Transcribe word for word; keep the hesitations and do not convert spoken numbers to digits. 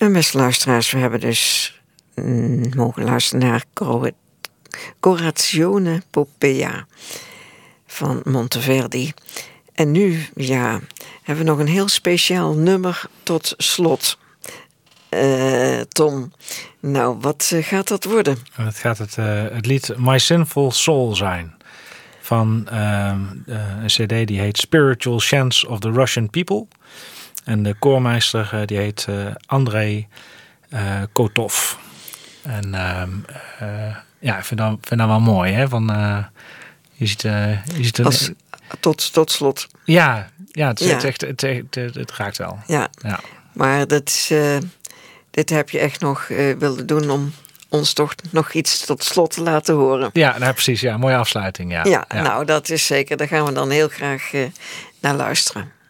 En beste luisteraars, we hebben dus mm, mogen luisteren naar Cor- Corazione Popea van Monteverdi. En nu, ja, hebben we nog een heel speciaal nummer tot slot. Uh, Tom, nou, wat uh, gaat dat worden? Het gaat het, uh, het lied My Sinful Soul zijn. Van uh, uh, een cd die heet Spiritual Chants of the Russian People. En de koormeester uh, die heet uh, Andrei uh, Kotov. En uh, uh, ja, ik vind dat, vind dat wel mooi. Hè? Van, uh, je ziet, uh, je ziet een, Als, tot, tot slot. Ja, ja, het, is, ja. Het, echt, het, het, het, het raakt wel. Ja, ja. Maar dat is, uh, dit heb je echt nog uh, willen doen om ons toch nog iets tot slot te laten horen. Ja, nou, precies. Ja, mooie afsluiting. Ja. Ja, ja, nou dat is zeker. Daar gaan we dan heel graag uh, naar luisteren.